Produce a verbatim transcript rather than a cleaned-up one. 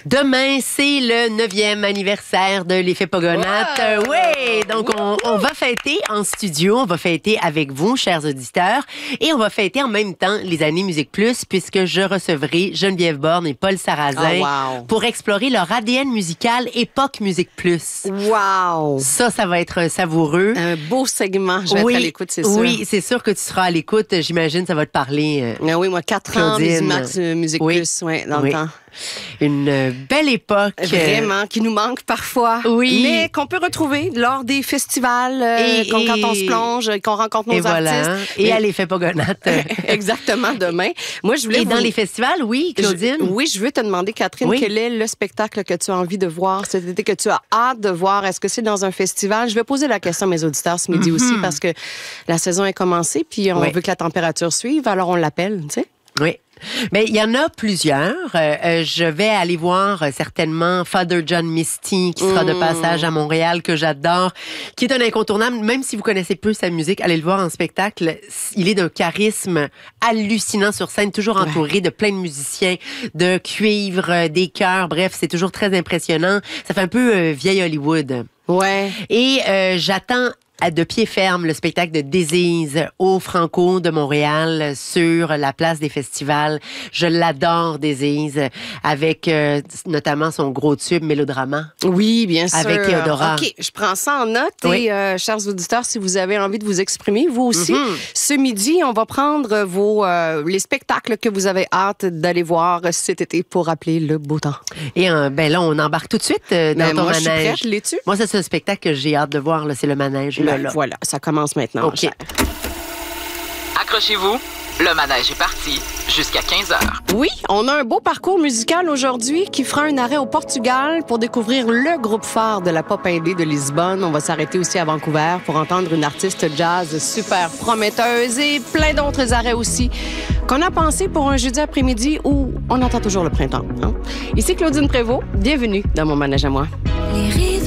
Demain, c'est le neuvième anniversaire de l'Effet Pogonates. Wow! Oui, donc on, on va fêter en studio, on va fêter avec vous, chers auditeurs, et on va fêter en même temps les années Musique Plus, puisque je recevrai Geneviève Borne et Paul Sarrazin oh, wow. pour explorer leur A D N musical époque Musique Plus. Wow! Ça, ça va être savoureux. Un beau segment, je vais oui, être à l'écoute, c'est sûr. Oui, c'est sûr que tu seras à l'écoute. J'imagine ça va te parler. Euh, ah oui, moi, quatre ans, Musimax, euh, Musique oui. Plus, ouais, dans oui. le temps. Une euh, belle époque. Vraiment, qui nous manque parfois. Oui. Mais qu'on peut retrouver lors des festivals, euh, et, quand, et, quand on se plonge, qu'on rencontre nos et voilà. artistes. Et mais... à l'Effet Pogonates. Exactement, demain. Moi, je voulais et vous... dans les festivals, oui, Claudine? Je... Oui, je veux te demander, Catherine, oui. quel est le spectacle que tu as envie de voir cet été, que tu as hâte de voir? Est-ce que c'est dans un festival? Je vais poser la question à mes auditeurs ce midi mm-hmm. aussi, parce que la saison est commencée, puis on oui. veut que la température suive, alors on l'appelle, tu sais? Oui. Mais il y en a plusieurs. Euh, je vais aller voir euh, certainement Father John Misty, qui sera mmh. de passage à Montréal, que j'adore, qui est un incontournable. Même si vous connaissez peu sa musique, allez le voir en spectacle. Il est d'un charisme hallucinant sur scène, toujours entouré ouais. de plein de musiciens, de cuivre, des chœurs. Bref, c'est toujours très impressionnant. Ça fait un peu euh, vieille Hollywood. Ouais. Et euh, j'attends de pied ferme le spectacle de Désise au Franco de Montréal sur la place des festivals. Je l'adore, Désise, avec euh, notamment son gros tube Mélodrama. Oui, bien sûr. Avec Théodora. OK, je prends ça en note. Oui. Et euh, chers auditeurs, si vous avez envie de vous exprimer, vous aussi, mm-hmm. ce midi, on va prendre vos euh, les spectacles que vous avez hâte d'aller voir cet été pour rappeler le beau temps. Et euh, ben là, on embarque tout de suite euh, dans ben, ton moi, manège. Moi, je suis prête, l'es-tu? Moi, ça, c'est un spectacle que j'ai hâte de voir. Là, c'est le manège. Là. Ben, voilà, ça commence maintenant. OK. Accrochez-vous, le manège est parti jusqu'à quinze heures. Oui, on a un beau parcours musical aujourd'hui qui fera un arrêt au Portugal pour découvrir le groupe phare de la pop indé de Lisbonne. On va s'arrêter aussi à Vancouver pour entendre une artiste jazz super prometteuse et plein d'autres arrêts aussi qu'on a pensé pour un jeudi après-midi où on entend toujours le printemps. Hein? Ici Claudine Prévost, bienvenue dans mon manège à moi. Les